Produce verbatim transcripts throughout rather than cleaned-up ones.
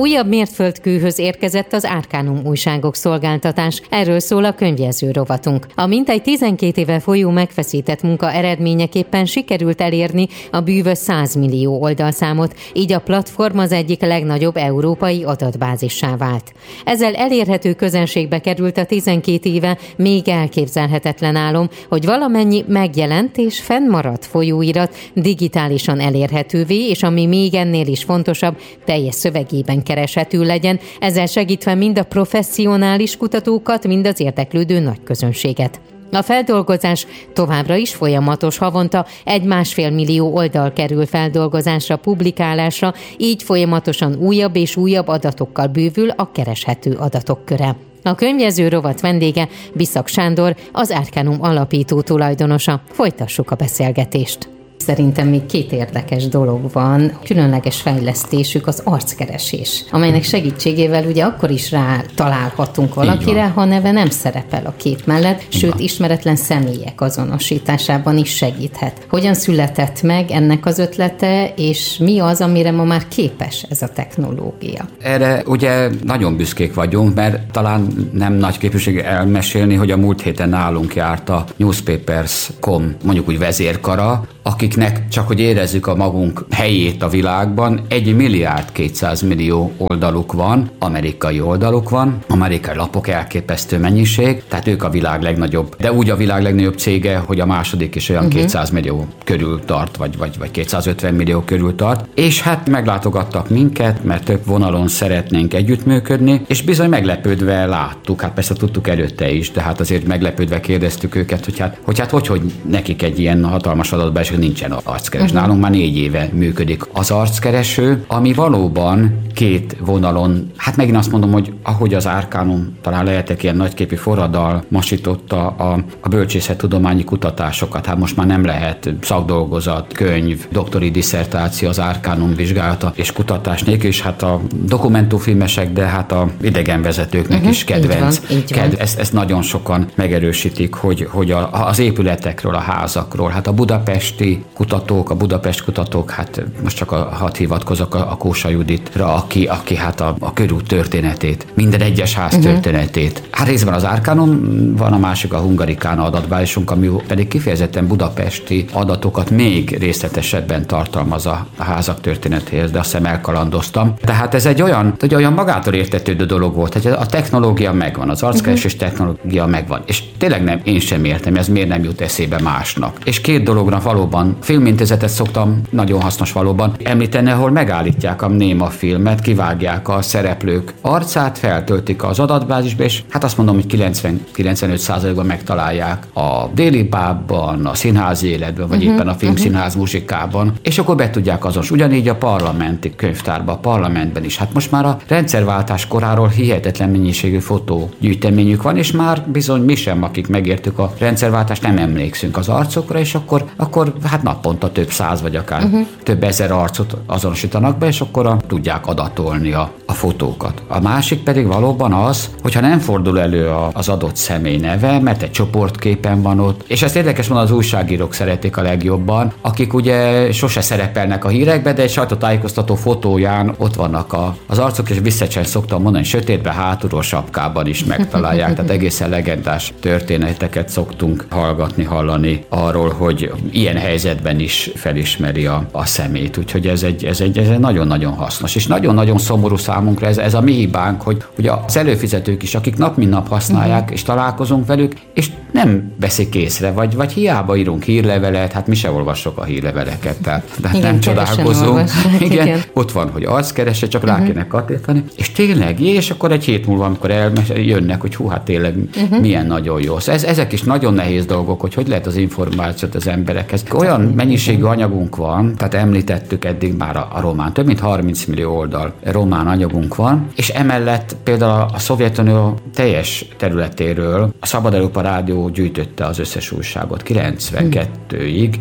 Újabb mértföldkőhöz érkezett az Arcanum újságok szolgáltatás. Erről szól a könyvjelző rovatunk. A mintegy tizenkét éve folyó megfeszített munka eredményeképpen sikerült elérni a bűvös száz millió oldalszámot, így a platform az egyik legnagyobb európai adatbázissá vált. Ezzel elérhető közönségbe került a tizenkét éve még elképzelhetetlen álom, hogy valamennyi megjelent és fennmaradt folyóirat digitálisan elérhetővé, és ami még ennél is fontosabb, teljes szövegében kereshető legyen, ezzel segítve mind a professzionális kutatókat, mind az érdeklődő nagyközönséget. A feldolgozás továbbra is folyamatos, havonta egy-másfél millió oldal kerül feldolgozásra, publikálásra, így folyamatosan újabb és újabb adatokkal bővül a kereshető adatok köre. A könyvjelző rovat vendége Biszak Sándor, az Arcanum alapító tulajdonosa. Folytassuk a beszélgetést. Szerintem még két érdekes dolog van. Különleges fejlesztésük az arckeresés, amelynek segítségével ugye akkor is rá találhatunk valakire, ha neve nem szerepel a kép mellett, sőt ismeretlen személyek azonosításában is segíthet. Hogyan született meg ennek az ötlete, és mi az, amire ma már képes ez a technológia? Erre ugye nagyon büszkék vagyunk, mert talán nem nagy képviség elmesélni, hogy a múlt héten nálunk járt a newspapers pont com, mondjuk úgy vezérkara, akiknek csak hogy érezzük a magunk helyét a világban, egy milliárd kétszáz millió oldaluk van, amerikai oldaluk van, amerikai lapok elképesztő mennyiség, tehát ők a világ legnagyobb, de úgy a világ legnagyobb cége, hogy a második is olyan uh-huh. kétszáz millió körül tart, vagy, vagy, vagy kétszázötven millió körül tart, és hát meglátogattak minket, mert több vonalon szeretnénk együttműködni, és bizony meglepődve láttuk, hát persze tudtuk előtte is, de hát azért meglepődve kérdeztük őket, hogy hát hogy, hát, hogy, hogy nekik egy ilyen hatalmas adatban nincsen arckereső. Uh-huh. Nálunk már négy éve működik az arckereső, ami valóban két vonalon, hát megint azt mondom, hogy ahogy az Arcanum talán lehetek ilyen nagyképű forradalmasította a, a bölcsészettudományi kutatásokat, hát most már nem lehet szakdolgozat, könyv, doktori disszertáció az Arcanum vizsgálata és kutatás nélkül, és hát a dokumentumfilmesek, de hát a idegenvezetőknek uh-huh. is kedvenc. Így van, így van. Ezt, ezt nagyon sokan megerősítik, hogy, hogy a, az épületekről, a házakról, hát a budapesti kutatók, a Budapest kutatók, hát most csak a, hadd hivatkozok a, a Kósa Juditra, aki, aki hát a, a körút történetét, minden egyes ház uh-huh. történetét. Hát részben az Arcanum, van a másik a Hungaricana adatbázisunk, ami pedig kifejezetten budapesti adatokat még részletesebben tartalmaz a, a házak történetéhez, de azt hiszem elkalandoztam. Tehát ez egy olyan, egy olyan magától értetődő dolog volt, hogy a technológia megvan, az arckeresés uh-huh. technológia megvan, és tényleg nem, én sem értem, ez miért nem jut eszébe másnak. És két dologra valóban filmintézetet szoktam, nagyon hasznos valóban említeni, ahol megállítják a néma filmet, kivágják a szereplők arcát, feltöltik az adatbázisba, és hát azt mondom, hogy kilencven-kilencvenöt százalékban megtalálják a déli bábban, a színházi életben, vagy uh-huh, éppen a filmszínház uh-huh. muzsikában, és akkor be tudják azonos. Ugyanígy a parlamenti könyvtárban, a parlamentben is. Hát most már a rendszerváltás koráról hihetetlen mennyiségű fotógyűjteményük van, és már bizony mi sem, akik megértük a rendszerváltást, nem emlékszünk az arcokra, és akkor, akkor hát naponta több száz, vagy akár uh-huh. több ezer arcot azonosítanak be, és akkor a, tudják adatolni a, a fotókat. A másik pedig valóban az, hogyha nem fordul elő a, az adott személy neve, mert egy csoportképen van ott, és ezt érdekes mondani, az újságírók szeretik a legjobban, akik ugye sose szerepelnek a hírekbe, de egy sajtótájékoztató fotóján ott vannak a, az arcok, és visszacsen szoktam mondani, sötétben, hátulról, sapkában is megtalálják, tehát egészen legendás történeteket szoktunk hallgatni, hallani arról, hogy ilyen helyzetben is felismeri a, a szemét, úgyhogy ez egy, ez, egy, ez egy nagyon-nagyon hasznos, és nagyon-nagyon szomorú számunkra ez, ez a mi hibánk, hogy, hogy az előfizetők is, akik nap mint nap használják, uh-huh. és találkozunk velük, és nem veszik észre, vagy, vagy hiába írunk hírlevelet, hát mi se olvassuk a hírleveleket, tehát, tehát igen, nem csodálkozunk. Igen, igen. Ott van, hogy arckereső, csak uh-huh. rá kéne kattintani, és tényleg, és akkor egy hét múlva, amikor eljönnek, hogy hú, hát tényleg uh-huh. milyen nagyon jó. Ez, ezek is nagyon nehéz dolgok, hogy hogy lehet az információt az emberekhez. Olyan mennyiségű anyagunk van, tehát említettük eddig már a, a román, több mint harminc millió oldal román anyagunk van, és emellett például a Szovjetunió teljes területéről a Szabad Európa Rádió gyűjtötte az összes újságot kilencvenkettőig,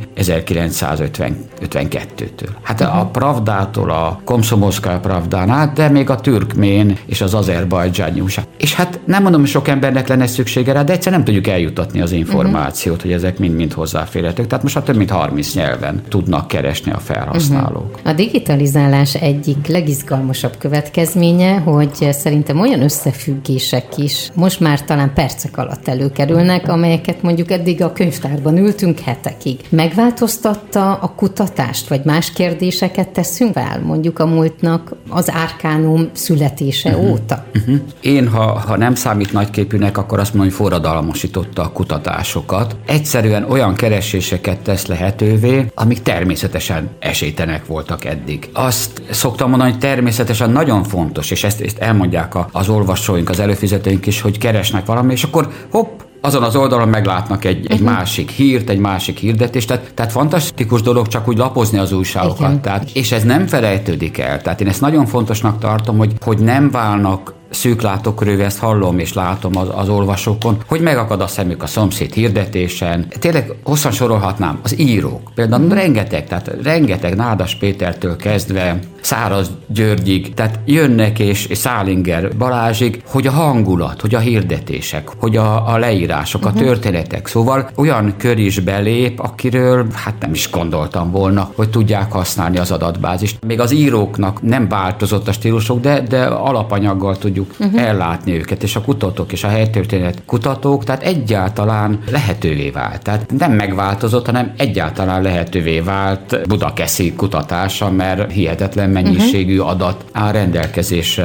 ezerkilencszázötvenkettőtől. Hát uh-huh. a Pravdától, a Komszomolszkaja Pravdán át, de még a türkmén és az azerbajdzsáni újság. És hát nem mondom, hogy sok embernek lenne szüksége rá, de egyszer nem tudjuk eljutatni az információt, uh-huh. hogy ezek mind-mind hozzáférhetők. Tehát most már több mint harminc harmincnyelven tudnak keresni a felhasználók. Uh-huh. A digitalizálás egyik legizgalmasabb következménye, hogy szerintem olyan összefüggések is most már talán percek alatt előkerülnek, amelyeket mondjuk eddig a könyvtárban ültünk hetekig. Megváltoztatta a kutatást, vagy más kérdéseket teszünk fel, mondjuk a múltnak az Arkánum születése uh-huh. óta? Uh-huh. Én, ha, ha nem számít nagyképűnek, akkor azt mondom, hogy forradalmasította a kutatásokat. Egyszerűen olyan kereséseket tesz lehetővé, amik természetesen esélytelenek voltak eddig. Azt szoktam mondani, hogy természetesen nagyon fontos, és ezt, ezt elmondják az olvasóink, az előfizetőink is, hogy keresnek valami, és akkor hopp, azon az oldalon meglátnak egy, egy uh-huh. másik hírt, egy másik hirdetést, tehát, tehát fantasztikus dolog csak úgy lapozni az újságokat. Tehát, és ez nem felejtődik el. Tehát én ezt nagyon fontosnak tartom, hogy, hogy nem válnak szűklátókörűvé, ezt hallom és látom az, az olvasókon, hogy megakad a szemük a szomszéd hirdetésen. Tényleg hosszan sorolhatnám, az írók. Például mm. rengeteg, tehát rengeteg Nádas Pétertől kezdve Száraz Györgyig, tehát jönnek és, és Szálinger Balázsig, hogy a hangulat, hogy a hirdetések, hogy a, a leírások, uh-huh. a történetek. Szóval olyan kör is belép, akiről hát nem is gondoltam volna, hogy tudják használni az adatbázist. Még az íróknak nem változott a stílusok, de, de alapanyaggal tudjuk Uh-huh. ellátni őket, és a kutatók és a helytörténet kutatók, tehát egyáltalán lehetővé vált. Tehát nem megváltozott, hanem egyáltalán lehetővé vált Budakeszi kutatása, mert hihetetlen mennyiségű uh-huh. adat áll rendelkezésre